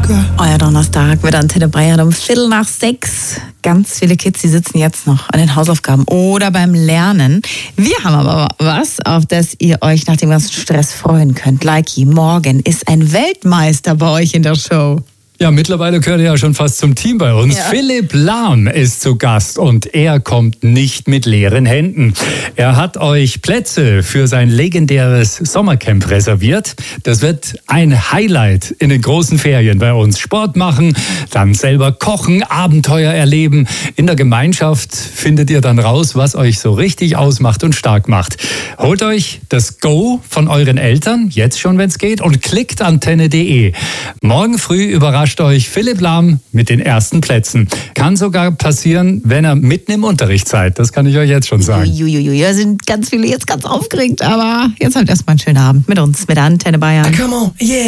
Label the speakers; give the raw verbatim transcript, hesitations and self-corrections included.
Speaker 1: Euer Donnerstag mit Antenne Bayern um Viertel nach sechs. Ganz viele Kids, die sitzen jetzt noch an den Hausaufgaben oder beim Lernen. Wir haben aber was, auf das ihr euch nach dem ganzen Stress freuen könnt. Likey, morgen ist ein Weltmeister bei euch in der Show.
Speaker 2: Ja, mittlerweile gehört er ja schon fast zum Team bei uns. Ja. Philipp Lahm ist zu Gast und er kommt nicht mit leeren Händen. Er hat euch Plätze für sein legendäres Sommercamp reserviert. Das wird ein Highlight in den großen Ferien bei uns. Sport machen, dann selber kochen, Abenteuer erleben. In der Gemeinschaft findet ihr dann raus, was euch so richtig ausmacht und stark macht. Holt euch das Go von euren Eltern, jetzt schon, wenn es geht, und klickt antenne punkt de. Morgen früh überrascht euch Philipp Lahm mit den ersten Plätzen. Kann sogar passieren, wenn er mitten im Unterricht seid. Das kann ich euch jetzt schon sagen.
Speaker 1: Uiuiui, da sind ganz viele jetzt ganz aufgeregt, aber jetzt habt erstmal einen schönen Abend mit uns, mit der Antenne Bayern.
Speaker 3: Come on, yeah.